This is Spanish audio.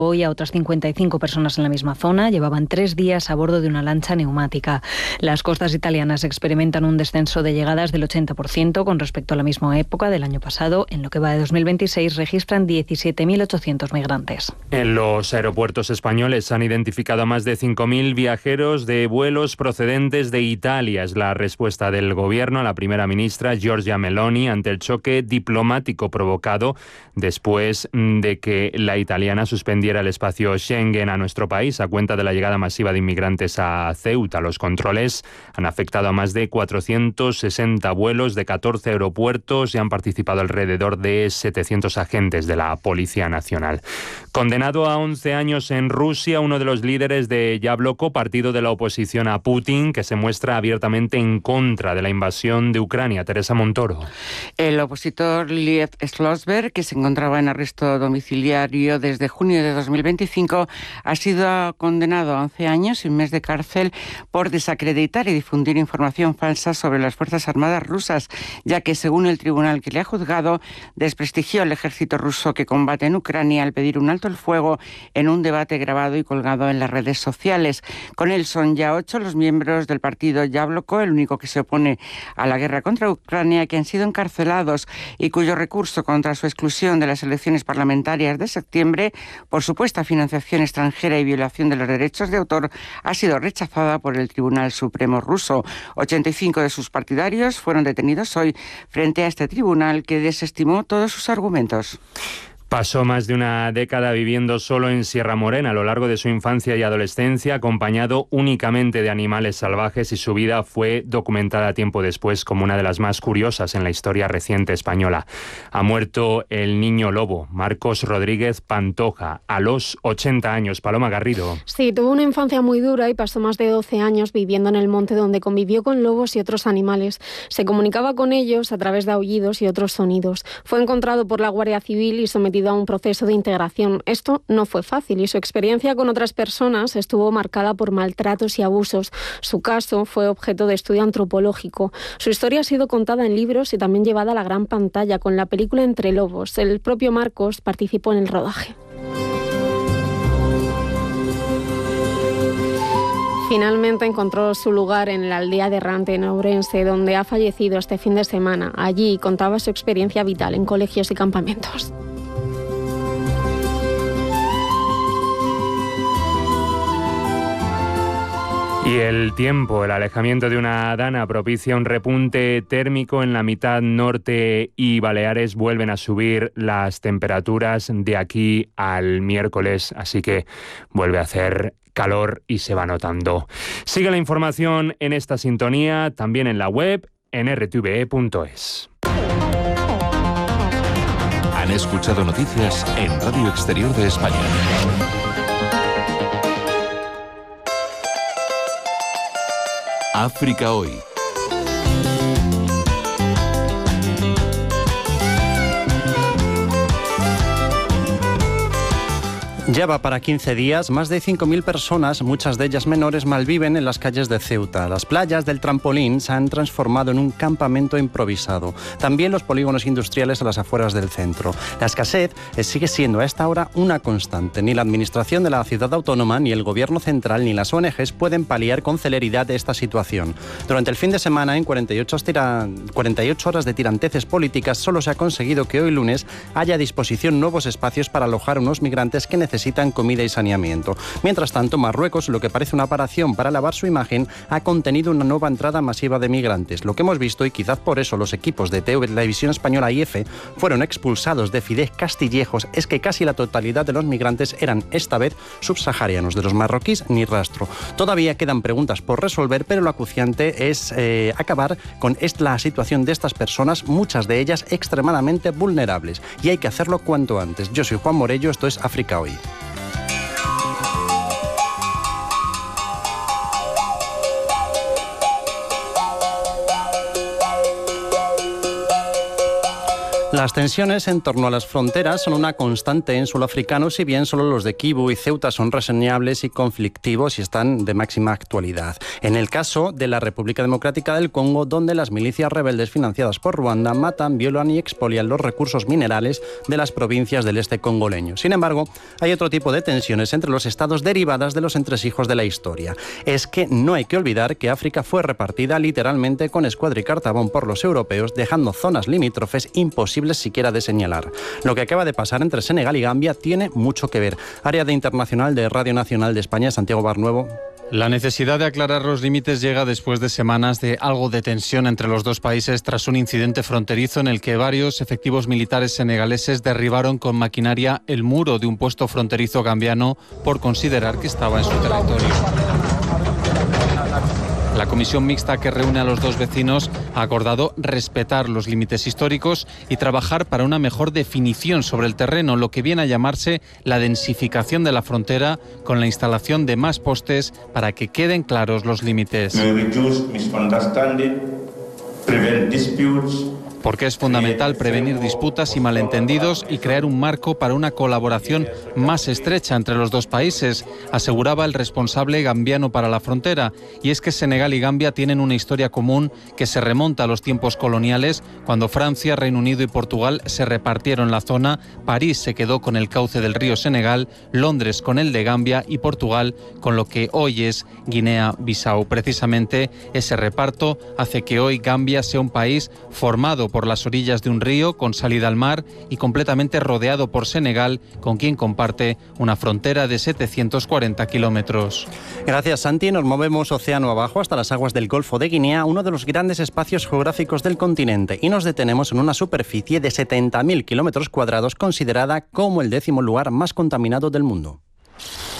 Hoy a otras 55 personas en la misma zona. Llevaban 3 días a bordo de una lancha neumática. Las costas italianas experimentan un descenso de llegadas del 80% con respecto a la misma época del año pasado. En lo que va de 2026 registran 17.800 migrantes. En los aeropuertos españoles se han identificado a más de 5.000 viajeros de vuelos procedentes de Italia. Es la respuesta del Gobierno a la primera ministra Giorgia Meloni ante el choque diplomático provocado después de que la italiana suspendiera el espacio Schengen a nuestro país a cuenta de la llegada masiva de inmigrantes a Ceuta. Los controles han afectado a más de 460 vuelos de 14 aeropuertos y han participado alrededor de 700 agentes de la Policía Nacional. Condenado a 11 años en Rusia, uno de los líderes de Yabloko, partido de la oposición a Putin, que se muestra abiertamente en contra de la invasión de Ucrania. Teresa Montoro. El opositor Liev Slosberg, que se encontraba en arresto domiciliario desde junio de 2025, ha sido condenado a 11 años y un mes de cárcel por desacreditar y difundir información falsa sobre las Fuerzas Armadas rusas, ya que, según el tribunal que le ha juzgado, desprestigió al ejército ruso que combate en Ucrania al pedir un alto el fuego en un debate grabado y colgado en las redes sociales. Con él son ya 8 los miembros del partido Yabloko, el único que se opone a la guerra contra Ucrania, que han sido encarcelados y cuyo recurso contra su exclusión de las elecciones parlamentarias de septiembre por supuesta financiación extranjera y violación de los derechos de autor ha sido rechazada por el Tribunal Supremo ruso. 85 de sus partidarios fueron detenidos hoy frente a este tribunal, que desestimó todos sus argumentos. Pasó más de una década viviendo solo en Sierra Morena a lo largo de su infancia y adolescencia, acompañado únicamente de animales salvajes, y su vida fue documentada tiempo después como una de las más curiosas en la historia reciente española. Ha muerto el niño lobo, Marcos Rodríguez Pantoja, a los 80 años. Paloma Garrido. Sí, tuvo una infancia muy dura y pasó más de 12 años viviendo en el monte, donde convivió con lobos y otros animales. Se comunicaba con ellos a través de aullidos y otros sonidos. Fue encontrado por la Guardia Civil y sometido a un proceso de integración. Esto no fue fácil y su experiencia con otras personas estuvo marcada por maltratos y abusos. Su caso fue objeto de estudio antropológico. Su historia ha sido contada en libros y también llevada a la gran pantalla con la película Entre Lobos. El propio Marcos participó en el rodaje. Finalmente encontró su lugar en la aldea de Errante, en Ourense, donde ha fallecido este fin de semana. Allí contaba su experiencia vital en colegios y campamentos. Y el tiempo, el alejamiento de una dana propicia un repunte térmico en la mitad norte y Baleares. Vuelven a subir las temperaturas de aquí al miércoles, así que vuelve a hacer calor y se va notando. Sigue la información en esta sintonía, también en la web, en rtve.es. Han escuchado noticias en Radio Exterior de España. África Hoy. Ya va para 15 días, más de 5.000 personas, muchas de ellas menores, malviven en las calles de Ceuta. Las playas del Trampolín se han transformado en un campamento improvisado. También los polígonos industriales a las afueras del centro. La escasez sigue siendo a esta hora una constante. Ni la administración de la ciudad autónoma, ni el gobierno central, ni las ONGs pueden paliar con celeridad esta situación. Durante el fin de semana, en 48 horas de tiranteces políticas, solo se ha conseguido que hoy lunes haya a disposición nuevos espacios para alojar a unos migrantes que necesitan comida y saneamiento. Mientras tanto, Marruecos, lo que parece una paración para lavar su imagen, ha contenido una nueva entrada masiva de migrantes. Lo que hemos visto, y quizás por eso los equipos de Televisión Española y EFE fueron expulsados de Fidesz Castillejos, es que casi la totalidad de los migrantes eran, esta vez, subsaharianos. De los marroquíes, ni rastro. Todavía quedan preguntas por resolver, pero lo acuciante es acabar con la situación de estas personas, muchas de ellas extremadamente vulnerables. Y hay que hacerlo cuanto antes. Yo soy Juan Morello, esto es África Hoy. Las tensiones en torno a las fronteras son una constante en suelo africano, si bien solo los de Kivu y Ceuta son reseñables y conflictivos y están de máxima actualidad. En el caso de la República Democrática del Congo, donde las milicias rebeldes financiadas por Ruanda matan, violan y expolian los recursos minerales de las provincias del este congoleño. Sin embargo, hay otro tipo de tensiones entre los estados derivadas de los entresijos de la historia. Es que no hay que olvidar que África fue repartida literalmente con escuadra y cartabón por los europeos, dejando zonas limítrofes imposibles siquiera de señalar. Lo que acaba de pasar entre Senegal y Gambia tiene mucho que ver. Área de Internacional de Radio Nacional de España, Santiago Barnuevo. La necesidad de aclarar los límites llega después de semanas de algo de tensión entre los dos países tras un incidente fronterizo en el que varios efectivos militares senegaleses derribaron con maquinaria el muro de un puesto fronterizo gambiano por considerar que estaba en su territorio. La comisión mixta que reúne a los dos vecinos ha acordado respetar los límites históricos y trabajar para una mejor definición sobre el terreno, lo que viene a llamarse la densificación de la frontera, con la instalación de más postes para que queden claros los límites. Porque es fundamental prevenir disputas y malentendidos y crear un marco para una colaboración más estrecha entre los dos países, aseguraba el responsable gambiano para la frontera. Y es que Senegal y Gambia tienen una historia común que se remonta a los tiempos coloniales, cuando Francia, Reino Unido y Portugal se repartieron la zona. París se quedó con el cauce del río Senegal, Londres con el de Gambia y Portugal con lo que hoy es Guinea-Bissau. Precisamente ese reparto hace que hoy Gambia sea un país formado por las orillas de un río con salida al mar y completamente rodeado por Senegal, con quien comparte una frontera de 740 kilómetros. Gracias, Santi. Nos movemos océano abajo hasta las aguas del Golfo de Guinea, uno de los grandes espacios geográficos del continente, y nos detenemos en una superficie de 70.000 kilómetros cuadrados considerada como el 10º lugar más contaminado del mundo.